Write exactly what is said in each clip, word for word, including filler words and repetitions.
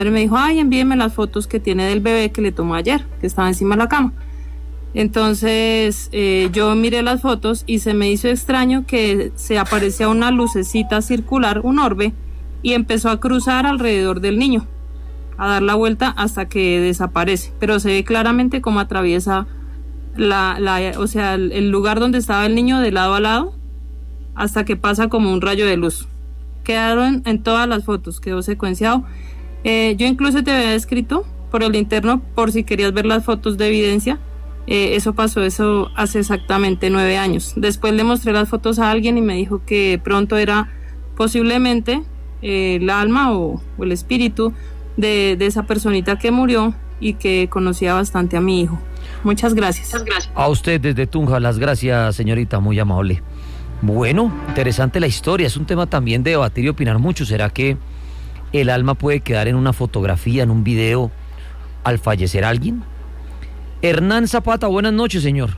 me dijo, ay, envíeme las fotos que tiene del bebé que le tomó ayer, que estaba encima de la cama. Entonces eh, yo miré las fotos y se me hizo extraño que se aparecía una lucecita circular, un orbe, y empezó a cruzar alrededor del niño, a dar la vuelta hasta que desaparece, pero se ve claramente cómo atraviesa la, la, o sea, el, el lugar donde estaba el niño de lado a lado, hasta que pasa como un rayo de luz. Quedaron en todas las fotos, quedó secuenciado. Eh, yo incluso te había escrito por el interno por si querías ver las fotos de evidencia. Eh, eso pasó, eso hace exactamente nueve años. Después le mostré las fotos a alguien y me dijo que pronto era posiblemente eh, el alma o, o el espíritu de, de esa personita que murió y que conocía bastante a mi hijo. Muchas gracias. Muchas gracias. A usted desde Tunja, las gracias, señorita, muy amable. Bueno, interesante la historia, es un tema también de debatir y opinar mucho. ¿Será que el alma puede quedar en una fotografía, en un video, al fallecer alguien? Hernán Zapata, buenas noches, señor.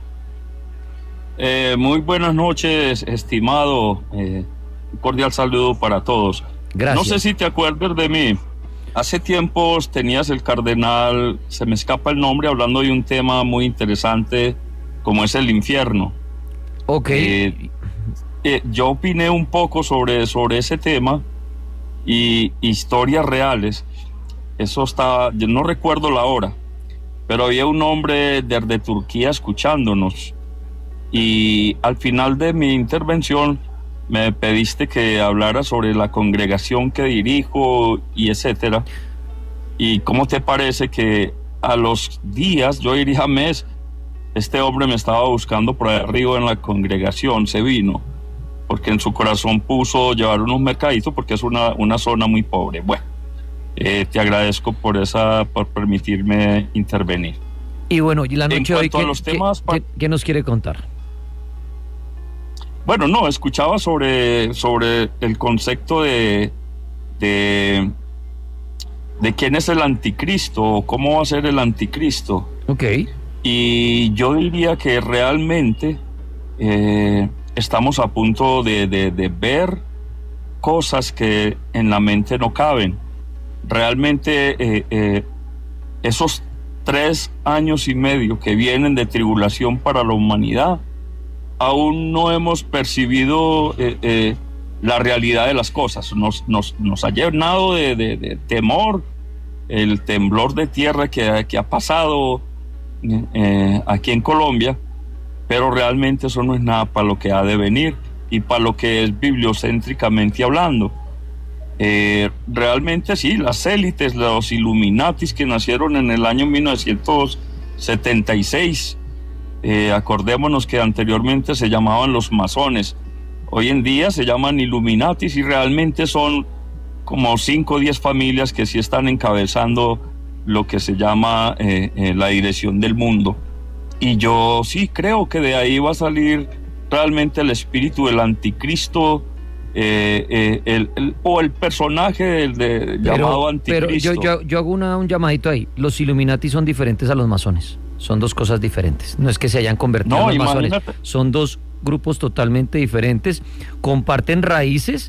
Eh, muy buenas noches, estimado. Eh, un cordial saludo para todos. Gracias. No sé si te acuerdas de mí. Hace tiempos tenías el cardenal, se me escapa el nombre, hablando de un tema muy interesante como es el infierno. Ok. Eh, eh, yo opiné un poco sobre, sobre ese tema y historias reales. Eso está, yo no recuerdo la hora, pero había un hombre desde Turquía escuchándonos y al final de mi intervención me pediste que hablara sobre la congregación que dirijo y etcétera. ¿Y cómo te parece que a los días, yo diría mes, este hombre me estaba buscando por ahí arriba en la congregación, se vino, porque en su corazón puso llevar unos mercaditos porque es una, una zona muy pobre. Bueno, eh, te agradezco por esa, por permitirme intervenir. Y bueno, y la noche de hoy, ¿qué, temas, ¿qué, qué, ¿qué nos quiere contar? Bueno, no, escuchaba sobre, sobre el concepto de, de, de quién es el anticristo, o cómo va a ser el anticristo. Ok. Y yo diría que realmente eh, estamos a punto de, de, de ver cosas que en la mente no caben. Realmente eh, eh, esos tres años y medio que vienen de tribulación para la humanidad, aún no hemos percibido eh, eh, la realidad de las cosas. Nos, nos, nos ha llenado de, de, de temor el temblor de tierra que, que ha pasado eh, aquí en Colombia, pero realmente eso no es nada para lo que ha de venir y para lo que es bibliocéntricamente hablando. Eh, realmente sí, las élites, los Illuminatis que nacieron en el año mil novecientos setenta y seis, Eh, acordémonos que anteriormente se llamaban los masones, hoy en día se llaman Illuminatis y realmente son como cinco o diez familias que sí están encabezando lo que se llama eh, eh, la dirección del mundo. Y yo sí creo que de ahí va a salir realmente el espíritu del anticristo, eh, eh, el, el, o el personaje del de, pero, llamado anticristo. Pero yo, yo, yo hago una, un llamadito ahí. Los Illuminati son diferentes a los masones. Son dos cosas diferentes. No es que se hayan convertido no, en los masones. Imagínate. Son dos grupos totalmente diferentes. Comparten raíces,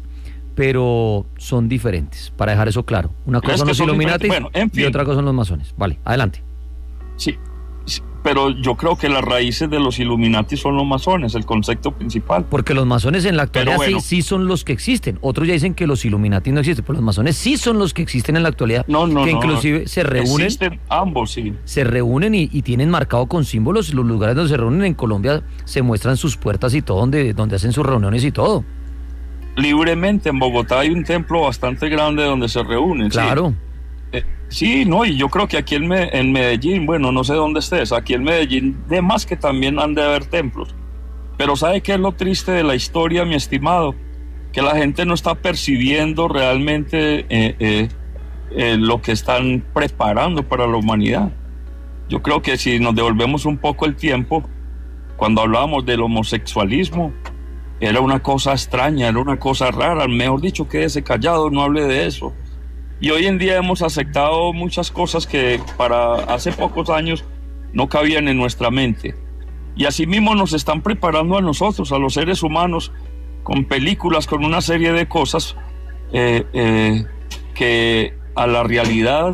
pero son diferentes. Para dejar eso claro. Una cosa son los Illuminati bueno, en fin. Y otra cosa son los masones. Vale, adelante. Sí, sí, pero yo creo que las raíces de los Illuminati son los masones, el concepto principal. Porque los masones en la actualidad bueno, sí, sí son los que existen. Otros ya dicen que los Illuminati no existen, pero los masones sí son los que existen en la actualidad. No, no, que no, inclusive no. se reúnen. Existen ambos, sí. Se reúnen y, y tienen marcado con símbolos los lugares donde se reúnen en Colombia, se muestran sus puertas y todo, donde, donde hacen sus reuniones y todo. Libremente, en Bogotá hay un templo bastante grande donde se reúnen. Claro. Sí. Sí, no, y yo creo que aquí en, Me- en Medellín, bueno, no sé dónde estés, aquí en Medellín, de más que también han de haber templos. Pero ¿sabe qué es lo triste de la historia, mi estimado? Que la gente no está percibiendo realmente eh, eh, eh, lo que están preparando para la humanidad. Yo creo que si nos devolvemos un poco el tiempo, cuando hablábamos del homosexualismo, era una cosa extraña, era una cosa rara, mejor dicho, quédese callado, no hable de eso. Y hoy en día hemos aceptado muchas cosas que para hace pocos años no cabían en nuestra mente. Y asimismo nos están preparando a nosotros, a los seres humanos, con películas, con una serie de cosas eh, eh, que a la realidad